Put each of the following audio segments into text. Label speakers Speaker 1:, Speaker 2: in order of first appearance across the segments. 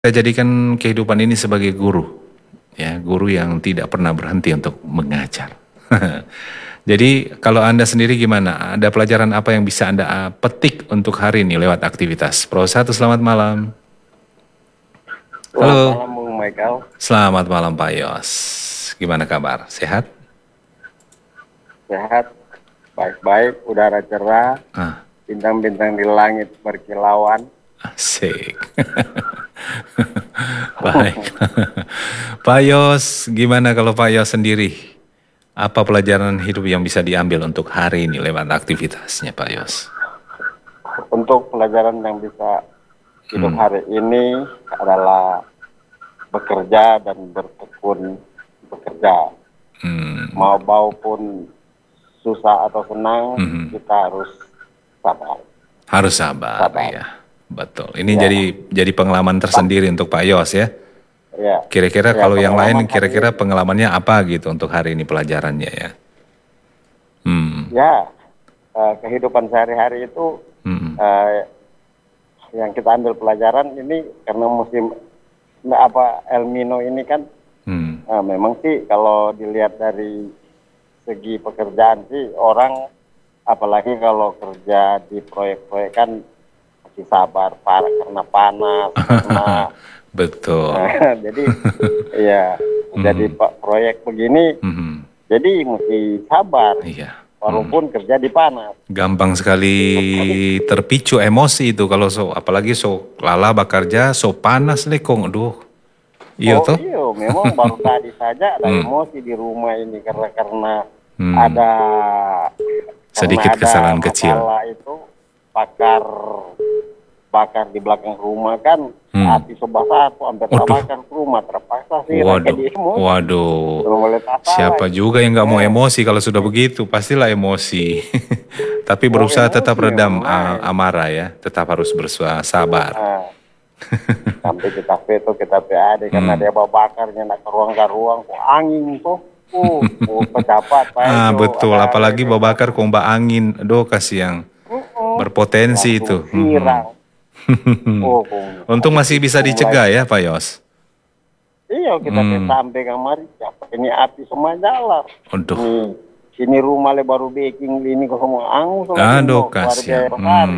Speaker 1: Saya jadikan kehidupan ini sebagai guru, ya, guru yang tidak pernah berhenti untuk mengajar. Jadi kalau Anda sendiri gimana? Ada pelajaran apa yang bisa Anda petik untuk hari ini lewat aktivitas? Pro 1, selamat malam.
Speaker 2: Selamat
Speaker 1: Halo.
Speaker 2: malam Bung Michael.
Speaker 1: Selamat malam Pak Yos. Gimana kabar? Sehat?
Speaker 2: Sehat, baik-baik, udara cerah, bintang-bintang di langit berkilauan.
Speaker 1: Asik. Baik. Pak Yos, gimana kalau Pak Yos sendiri? Apa pelajaran hidup yang bisa diambil untuk hari ini lewat aktivitasnya Pak Yos?
Speaker 2: Untuk pelajaran yang bisa hidup hari ini adalah bekerja dan bertekun bekerja. Maupun susah atau senang, kita harus sabar.
Speaker 1: Harus sabar. Ya. Betul. Ini jadi pengalaman tersendiri untuk Pak Yos ya.
Speaker 2: Ya.
Speaker 1: Kira-kira kalau yang lain kira-kira pengalamannya apa gitu untuk hari ini pelajarannya ya?
Speaker 2: Ya, kehidupan sehari-hari itu yang kita ambil pelajaran ini karena musim El Nino ini kan memang sih kalau dilihat dari segi pekerjaan sih orang apalagi kalau kerja di proyek-proyek kan masih sabar karena panas karena
Speaker 1: betul.
Speaker 2: jadi ya jadi proyek begini jadi mesti sabar.
Speaker 1: Iya.
Speaker 2: Walaupun kerja di panas.
Speaker 1: Gampang sekali terpicu emosi itu kalau apalagi lala bekerja panas lekong, aduh. Iya toh?
Speaker 2: Iya, memang baru tadi saja ada emosi di rumah ini karena ada
Speaker 1: sedikit kesalahan kecil.
Speaker 2: Itu bakar di belakang rumah kan api sebesar hampir terbakar rumah terpaksa sih.
Speaker 1: Waduh. Siapa juga yang nggak mau emosi kalau sudah begitu pastilah emosi. Tapi berusaha tetap redam amarah ya, tetap harus bersabar.
Speaker 2: Sampai kita veto kita PAD karena dia bakarnya nak ke ruang kok angin tuh. Pejabat
Speaker 1: betul, apalagi bakar komba angin, aduh kasihan. Berpotensi itu. Untung masih bisa dicegah ya Pak Yos.
Speaker 2: Iya kita sampai kamar ini api semua jalan.
Speaker 1: Aduh.
Speaker 2: Sini rumah baru baking ini kok semua angus.
Speaker 1: Aduh kasihan.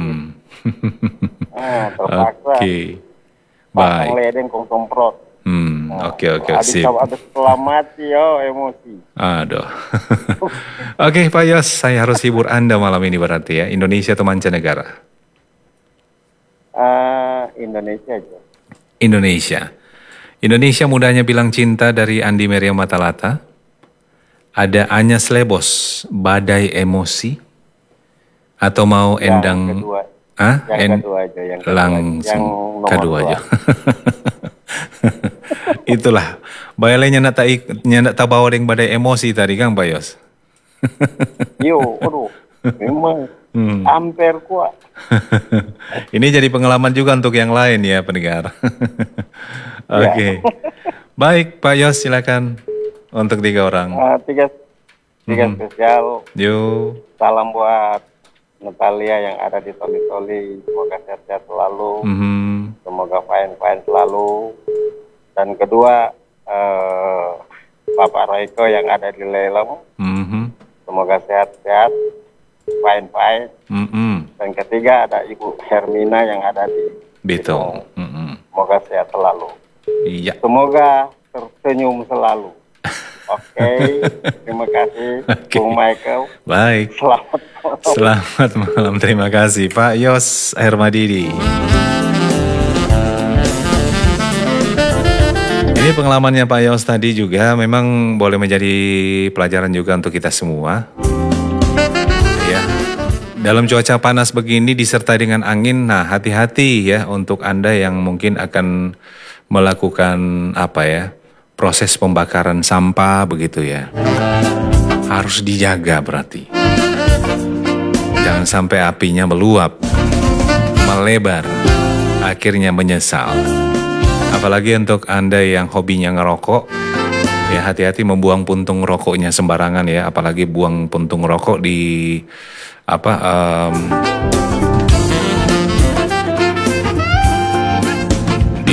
Speaker 2: Terpaksa.
Speaker 1: Oke. Baik.
Speaker 2: Ledeng kong semprot.
Speaker 1: Oke, sip.
Speaker 2: Habis setelah mati emosi.
Speaker 1: Aduh. Oke Pak Yos, saya harus hibur Anda malam ini berarti ya. Indonesia atau mancanegara?
Speaker 2: Indonesia aja.
Speaker 1: Indonesia mudahnya bilang cinta dari Andi Meriam Matalata. Ada Anyas Lebos, badai emosi. Atau mau endang?
Speaker 2: Kedua. Kedua aja.
Speaker 1: Langsung kedua aja. Itulah. Bayalnya nak bawa dengan badai emosi tadi kan Pak Yos.
Speaker 2: Aduh. Memang hampir kuat.
Speaker 1: Ini jadi pengalaman juga untuk yang lain ya pendengar. Oke. Baik Pak Yos, silakan untuk 3 orang.
Speaker 2: Tiga spesial.
Speaker 1: Yo.
Speaker 2: Salam buat Natalia yang ada di Toli-Toli. Semoga sehat-sehat selalu. Semoga fine-fine selalu. Dan kedua Bapak Raiko yang ada di Lelong. Semoga sehat-sehat, fine-fine. Dan ketiga ada Ibu Hermina yang ada di
Speaker 1: Bitung.
Speaker 2: Semoga sehat selalu.
Speaker 1: Iya.
Speaker 2: Semoga tersenyum selalu. Oke. Terima kasih Bung Michael.
Speaker 1: Baik. Selamat malam. Terima kasih Pak Yos Hermadidi. Ini pengalamannya Pak Yos tadi juga memang boleh menjadi pelajaran juga untuk kita semua. Ya. Dalam cuaca panas begini disertai dengan angin, nah hati-hati ya untuk Anda yang mungkin akan melakukan proses pembakaran sampah begitu ya. Harus dijaga berarti. Jangan sampai apinya meluap, melebar, akhirnya menyesal. Apalagi untuk Anda yang hobinya ngerokok, ya hati-hati membuang puntung rokoknya sembarangan ya. Apalagi buang puntung rokok di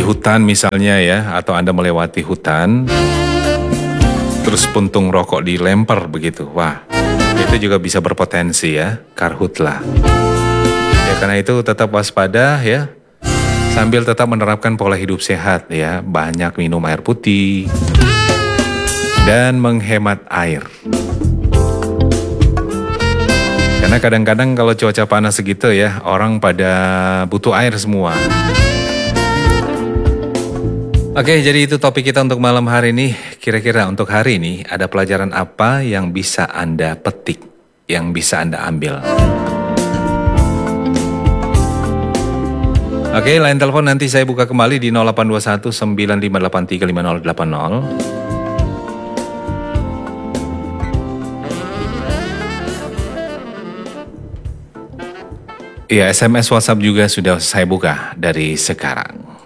Speaker 1: hutan misalnya ya, atau Anda melewati hutan, terus puntung rokok dilempar begitu, wah itu juga bisa berpotensi ya, karhutlah. Ya karena itu tetap waspada ya, sambil tetap menerapkan pola hidup sehat ya, banyak minum air putih, dan menghemat air. Karena kadang-kadang kalau cuaca panas segitu ya, orang pada butuh air semua. Oke, jadi itu topik kita untuk malam hari ini. Kira-kira untuk hari ini ada pelajaran apa yang bisa Anda petik, yang bisa Anda ambil? Oke, line telepon nanti saya buka kembali di 0821 9583 5080. Iya, SMS WhatsApp juga sudah saya buka dari sekarang.